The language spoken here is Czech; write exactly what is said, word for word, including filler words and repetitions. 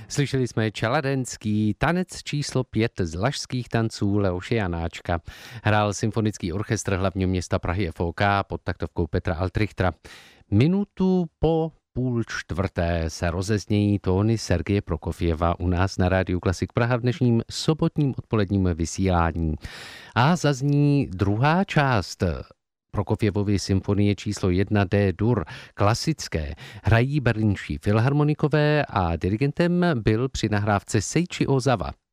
Slyšeli jsme čeladenský tanec číslo pět z Lašských tanců Leoše Janáčka. Hrál symfonický orchestr hlavního města Prahy F O K pod taktovkou Petra Altrichtera. Minutu po půl čtvrté se rozeznějí tóny Sergeje Prokofjeva u nás na Rádiu Klasik Praha v dnešním sobotním odpoledním vysílání. A zazní druhá část Prokofjevovy symfonie číslo jedna D-dur, klasické. Hrají berlínští filharmonikové a dirigentem byl při nahrávce Seiichi Ozawa.